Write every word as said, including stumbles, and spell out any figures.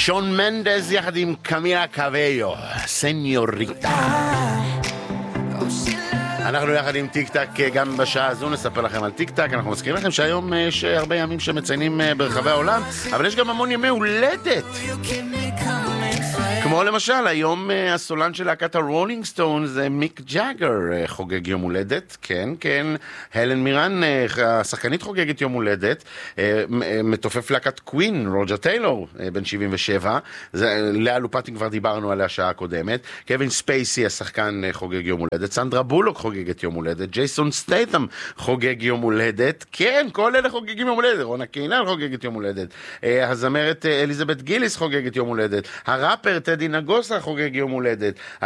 שון מנדס יחד עם קמילה קוויו, סניוריטה. אנחנו יחד עם טיק טק גם בשעה הזו נספר לכם על טיק טק. אנחנו מזכירים לכם שהיום יש הרבה ימים שמציינים ברחבי העולם, אבל יש גם המון ימי הולדת, כמו למשל היום הסולן של להקת הרולינג סטונס מיק ג'אגר חוגג יום הולדת. כן, כן, הלן מירן השחקנית חוגגת יום הולדת. מתופף להקת קווין רוג'ר טיילור בן שבעים ושבע, לאה לופטי כבר דיברנו עליה שעה הקודמת. קווין ספייסי השחקן חוגג יום הולדת. סנדרה בולוק חוגגת יום הולדת. ג'ייסון סטייתם חוגג יום הולדת. כן, כל אלה חוגגים יום הולדת. רונה קיינל חוגגת יום הולדת. הזמרת אליזבת גיליס חוגגת יום הולדת. הראפר טדי נגוסה חוגג יום הולדת.